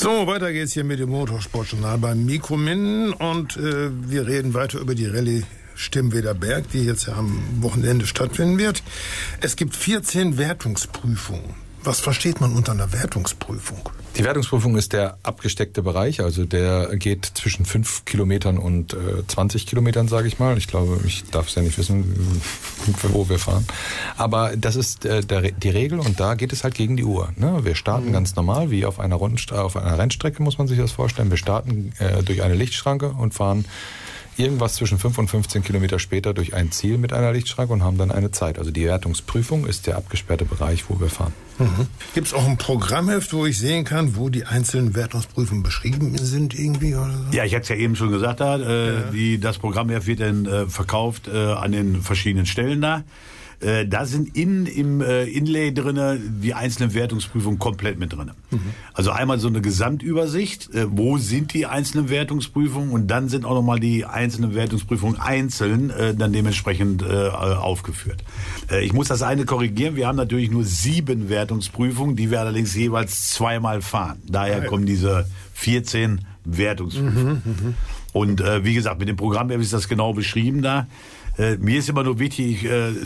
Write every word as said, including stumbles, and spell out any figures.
So, weiter geht's hier mit dem Motorsportjournal beim Mikromin und äh, wir reden weiter über die Rallye Stimmweder Berg, die jetzt ja am Wochenende stattfinden wird. Es gibt vierzehn Wertungsprüfungen. Was versteht man unter einer Wertungsprüfung? Die Wertungsprüfung ist der abgesteckte Bereich, also der geht zwischen fünf Kilometern und äh, zwanzig Kilometern, sage ich mal. Ich glaube, ich darf es ja nicht wissen, wo wir fahren. Aber das ist äh, der, die Regel und da geht es halt gegen die Uhr. Ne? Wir starten mhm. ganz normal, wie auf einer, Rundst- auf einer Rennstrecke, muss man sich das vorstellen. Wir starten äh, durch eine Lichtschranke und fahren irgendwas zwischen fünf und fünfzehn Kilometer später durch ein Ziel mit einer Lichtschranke und haben dann eine Zeit. Also die Wertungsprüfung ist der abgesperrte Bereich, wo wir fahren. Mhm. Gibt es auch ein Programmheft, wo ich sehen kann, wo die einzelnen Wertungsprüfungen beschrieben sind irgendwie? Oder so? Ja, ich hatte es ja eben schon gesagt, da, äh, ja. die, das Programmheft wird dann äh, verkauft äh, an den verschiedenen Stellen da. Äh, da sind in, im äh, Inlay drinne die einzelnen Wertungsprüfungen komplett mit drinne. Mhm. Also einmal so eine Gesamtübersicht, äh, wo sind die einzelnen Wertungsprüfungen und dann sind auch nochmal die einzelnen Wertungsprüfungen einzeln äh, dann dementsprechend äh, aufgeführt. Äh, ich muss das eine korrigieren, wir haben natürlich nur sieben Wertungsprüfungen, die wir allerdings jeweils zweimal fahren. Daher kommen diese vierzehn Wertungsprüfungen. Mhm, mh. Und äh, wie gesagt, mit dem Programm ist das genau beschrieben da. Äh, mir ist immer nur wichtig, äh,